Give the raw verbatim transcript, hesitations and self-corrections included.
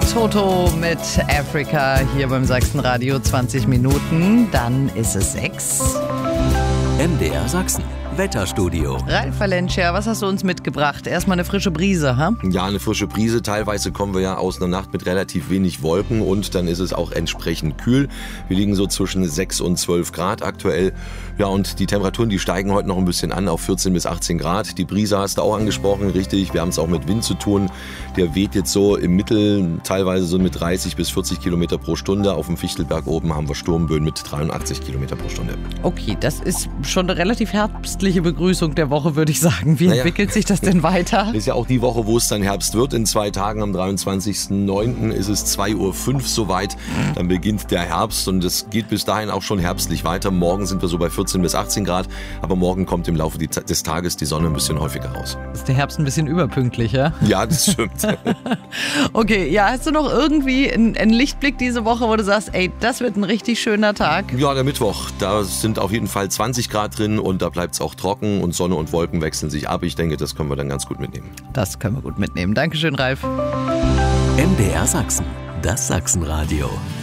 Toto mit Africa hier beim Sachsenradio. zwanzig Minuten, dann ist es sechs. M D R Sachsen. Wetterstudio. Ralf Valencia, was hast du uns mitgebracht? Erstmal eine frische Brise, ha? Ja, eine frische Brise. Teilweise kommen wir ja aus einer Nacht mit relativ wenig Wolken und dann ist es auch entsprechend kühl. Wir liegen so zwischen sechs und zwölf Grad aktuell. Ja, und die Temperaturen, die steigen heute noch ein bisschen an auf vierzehn bis achtzehn Grad. Die Brise hast du auch angesprochen, richtig. Wir haben es auch mit Wind zu tun. Der weht jetzt so im Mittel teilweise so mit dreißig bis vierzig Kilometer pro Stunde. Auf dem Fichtelberg oben haben wir Sturmböen mit dreiundachtzig Kilometer pro Stunde. Okay, das ist schon eine relativ herbstliche Begrüßung der Woche, würde ich sagen. Wie naja. entwickelt sich das denn weiter? Ist ja auch die Woche, wo es dann Herbst wird. In zwei Tagen am dreiundzwanzigsten neunten ist es zwei Uhr fünf soweit. Dann beginnt der Herbst und es geht bis dahin auch schon herbstlich weiter. Morgen sind wir so bei vierzehn bis achtzehn Grad, aber morgen kommt im Laufe des Tages die Sonne ein bisschen häufiger raus. Ist der Herbst ein bisschen überpünktlich, ja? Ja, das stimmt. Okay, ja, hast du noch irgendwie einen, einen Lichtblick diese Woche, wo du sagst, ey, das wird ein richtig schöner Tag? Ja, der Mittwoch, da sind auf jeden Fall zwanzig Grad drin und da bleibt es auch trocken und Sonne und Wolken wechseln sich ab. Ich denke, das können wir dann ganz gut mitnehmen. Das können wir gut mitnehmen. Dankeschön, Ralf. M D R Sachsen. Das Sachsenradio.